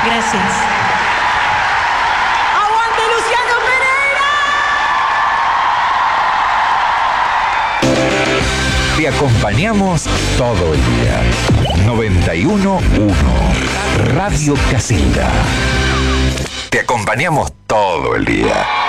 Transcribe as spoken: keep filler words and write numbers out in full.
Gracias. ¡Aguante Luciano Pereira! Te acompañamos todo el día. noventa y uno punto uno Radio Casita. Te acompañamos todo el día.